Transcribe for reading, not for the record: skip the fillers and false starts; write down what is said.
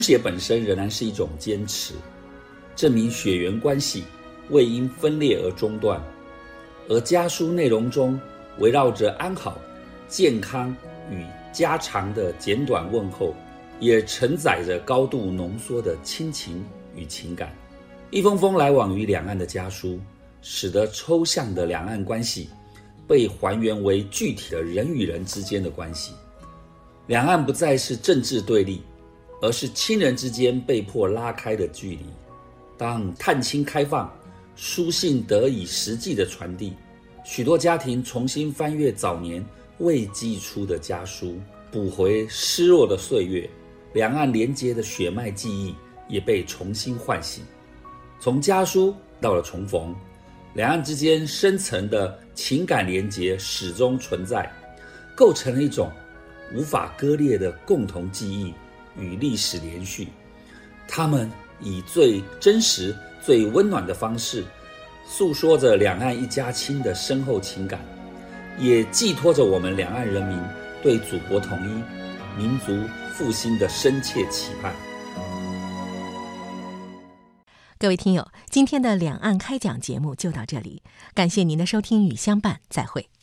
写本身仍然是一种坚持，证明血缘关系未因分裂而中断，而家书内容中围绕着安好、健康与家常的简短问候，也承载着高度浓缩的亲情与情感。一封封来往于两岸的家书，使得抽象的两岸关系被还原为具体的人与人之间的关系。两岸不再是政治对立，而是亲人之间被迫拉开的距离。当探亲开放，书信得以实际的传递，许多家庭重新翻阅早年未寄出的家书，补回失落的岁月，两岸连结的血脉记忆也被重新唤醒。从家书到了重逢，两岸之间深层的情感连结始终存在，构成了一种无法割裂的共同记忆与历史连续。他们以最真实、最温暖的方式诉说着两岸一家亲的深厚情感，也寄托着我们两岸人民对祖国统一、民族复兴的深切期盼。 各位听友，今天的两岸开讲节目就到这里，感谢您的收听与相伴，再会。